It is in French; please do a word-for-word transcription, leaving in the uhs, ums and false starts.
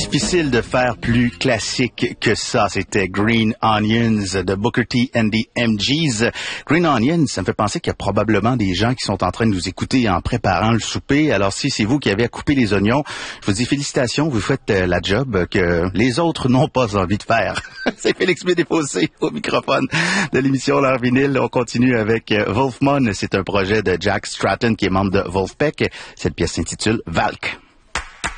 difficile de faire plus classique que ça. C'était Green Onions de Booker T and the M Gs. Green Onions, ça me fait penser qu'il y a probablement des gens qui sont en train de nous écouter en préparant le souper. Alors si c'est vous qui avez à couper les oignons, je vous dis félicitations, vous faites euh, la job que les autres n'ont pas envie de faire. C'est Félix Médéfossé au microphone de l'émission L'Heure Vinyle. On continue avec euh, Wolfmon. C'est un projet de Jack Stratton qui est membre de Wolfpack. Cette pièce s'intitule Valk.